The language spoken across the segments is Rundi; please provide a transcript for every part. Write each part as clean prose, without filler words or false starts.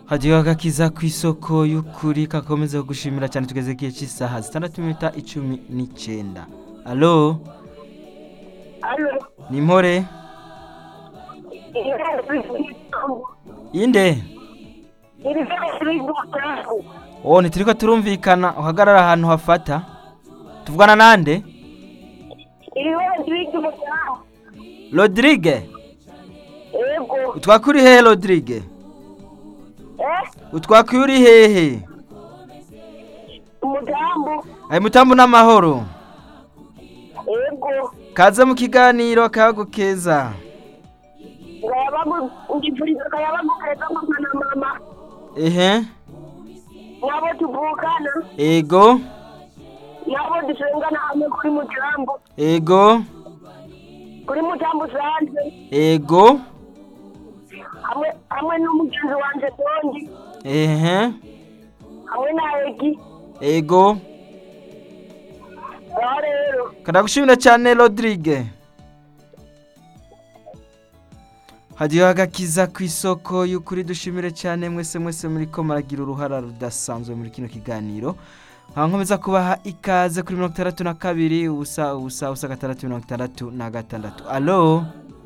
Hadiyo agakiza ku isoko y'ukuri kakomeza gushimira cyane tugeze gihe cy'isaha 6:19. Allo? Allo? Ni mpore? Inde? Oh, nituriko turumvikana uhagarara ahantu hafata. Tuvugana nande? Rodrigue. Yego. Utwakuri hehe Rodrigue? Utwakuri hehe? Umutambo. Ai mutambo n'amahoro. Yego. Kaze mu kiganiro kago keza. Ngayabagu ngipfuriza kayabagu keza mama na mama. Ehe. Nabo tuvukana. Ego. Nabo dusengana hamwe kuri mutambo. Ego. Kuri mutambo sanze. Ego. Hamwe n'umugenzi wanje Tondi. Ehe. Hamwe na Egi. Ego. Rero. Kadagushimira cyane Rodrigue. Hadiyo agakiza ku isoko y'ukuri dushimire cyane mwese muri ko maragira uruhara rudasanzwe muri kino kiganiro. Nkomeza kubaha ikaze kuri 62 ubusa 666. Allo?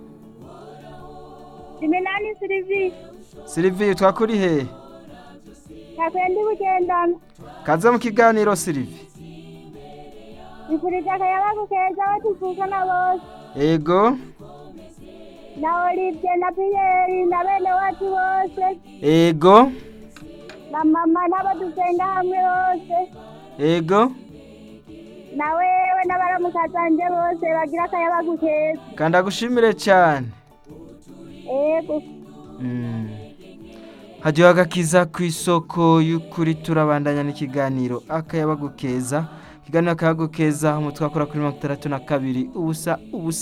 Simenani Sylvie. Sylvie twakuri he? Kapendi kugendana. Kaze mu kiganiro Sylvie. Nifurija kayabagu keza batuvukana bose. Ego. Na Olivier na Pierre na bene wacu bose. Ego. Na mama n'abadusenga hamwe bose. Ego. Na wewe n'abaramukazanje bose bagira kayabagu keza. Kanda gushimire cyane. Ego. Hadiyo agakiza ku isoko y'ukuri turabandanya n'ikiganiro akayabagu keza. Kiganiro akayabagu keza umutwe akora kuri 62 ubusa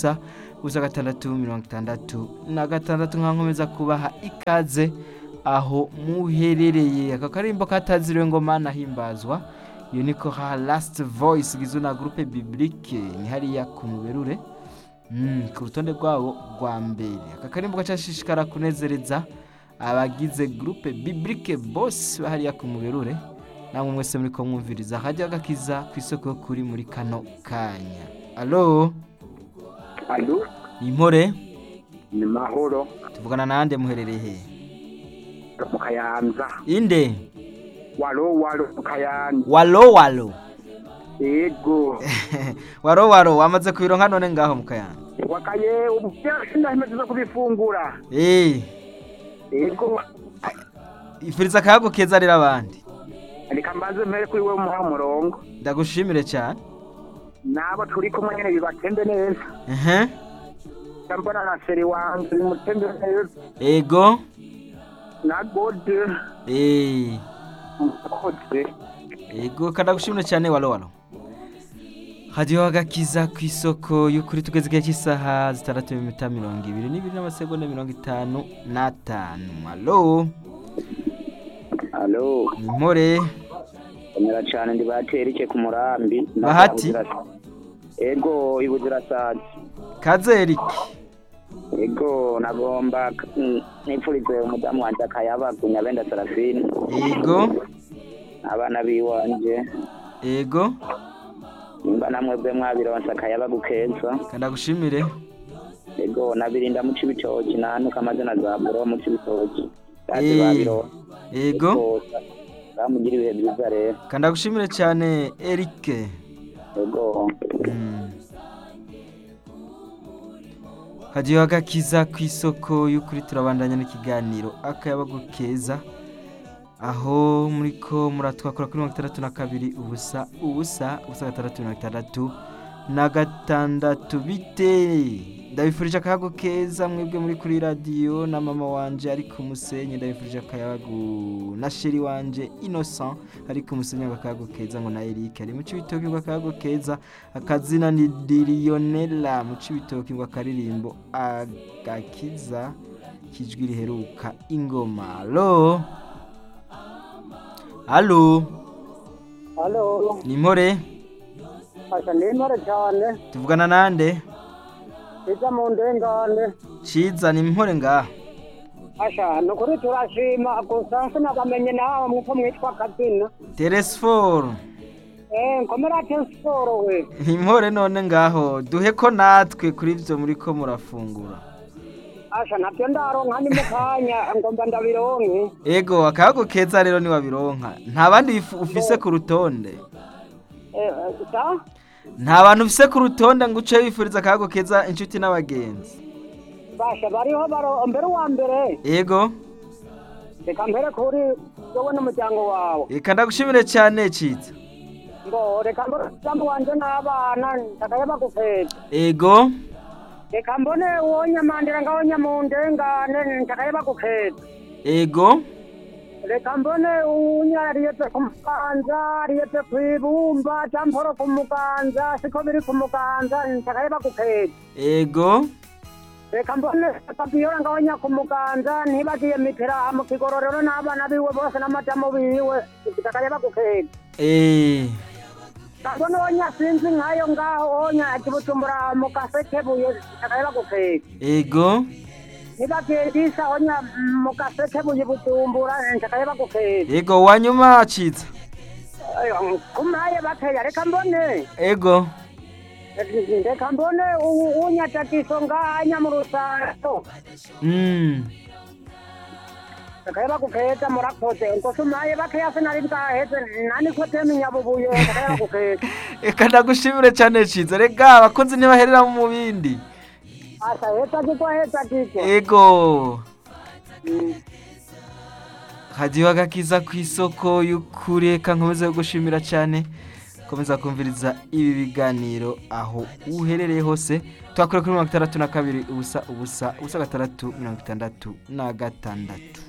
666 nkankomeza kubaha ikaze aho muherereye. Aka karimbo kataziriwe ngo mana himbazwa. Iyo niko ha last voice gizwe na groupe biblique ni hariya ku Muberure. Ku rutonde rwabo rwa mbere. Aka karimbo gacashishikara kunezereza abagize groupe biblique boss hariya ku Muberure. Namwe mwese muri ko mwumviriza hajya agakiza ku isoko kuri muri kano kanya. Allo? Allo? Ni mpore? Ni mahoro. Tuvugana nande muherereye he? Mu Kayanza. Inde? Walo mu Kayanza. Walo. Ego. Waro wamaze kubironka none ngaho mu Kayanza. Wakaye ubyasinda himeze kubifungura. Ego. Ifuriza kago keza rira abandi. Ariko mbaze mpere kuri we muha murongo. Ndagushimire cyane. Nabo turi kumwe nyene bibatembe neza. Tambara na seri wangu mutembe neza. Ego. Na gode. Mukode. Ego kadagushimire cyane walo. Hadiyo agakiza ku isoko y'ukuri tugeze gihe cy'isaha 6:22:55. Allo? Allo? Mpore? Emera cyane ndibaterike ku murambi. Bahati? Ego ibuzira sati. Kaze Eric. Ego nagomba nipfurize umudamu wanje akayabagu Nyabenda Serafine. Ego. Abana biwanje. Ego. Nimba namwe bwe mwabironsa akayabagu keza. Kandagushimire. Ego nabirinda mu cibitoki nanuka amazina za buro mu cibitoki. Kandi babiro. Ego. Bamugira ibihe byiza rero. Kandagushimire cyane Eric. Ego. Hadiyo agakiza ku isoko y'ukuri turabandanya n'ikiganiro akayabagu keza. Aho muriko muratwakora kuri 62 ubusa 666 bite. Ndabifurije akayabagu keza mwebwe muri kuri radio na mama wanje ari ku Musenyi. Ndabifurije akayabagu na sheri wanje Innocent ari ku Musenyi akayabagu keza ngo na Eric ari mu cibitoki ngo akayabagu keza. Akazina ni Lionella mu cibitoki ngo akaririmbo agakiza kijwi riheruka ingoma. Allo? Ni mpore? Asha nimore cyane. Tuvugana nande? Iza mu ndengane. Ciza ni mpore ngaha. asha nukuri turashima gusa sinabamenye nawe mwuko mwitwa kazina Teresforo. nkomera tensiporo we Impore none ngaho duhe ko natwe kuri ivyo muri ko murafungura. asha navyo ndaronka ni mukanya ngomba ndabironke Ego akago keza rero ni wabironka. Nta bandi ufise ku rutonde. sa Nta bantu ufise ku rutonde ngo uce wifuriza akago keza inshuti n'abagenzi. basha bariho mbere wa mbere Ego. reka mbere kuri wowe n'umuryango wawe Eka ndagushimire cyane Ciza. ngo reka mbone umudamu wanje n'abana ndakayaba gufeta Ego. reka mbone uwo nyamandira ngaho nyamundengane ndakayaba gufeta Ego. reka mbone unyariyete ku muganza ariyete kw'ibumba camporo ku muganza siko biri ku muganza ndakayaba gufeta Ego. reka mbone papiyora ngaho nya ku muganza ntibagiye mitera mu kigororero n'abana biwe bose n'amadamu biwe ndakayaba gufeta Kabone onya sinzi nkayo ngaho onya akibutumbura mu kasekebuye ndakayaba gufeta Ego. ntibagendisa onya mu kasekebuye butumbura ndakayaba gufeta Ego wanyuma Ciza. kumaye bakeya reka mbone Ego. reka mbone unyatakiso nganya mu rusanto ndakayaba gufeta murakoze ngo sumaye bakeya sinari bwaheze nani ko temenya bubuye ndakayaba gufeta Eka ndagushimire cyane Ciza. Rega abakunzi ntibaherera mu bindi. asa heza kiko Ego. Radio agakiza ku isoko y'ukuri eka nkomeza gushimira cyane. Komeza kumviriza ibi biganiro aho uherereye hose. Twakora kuri 62 ubusa 666.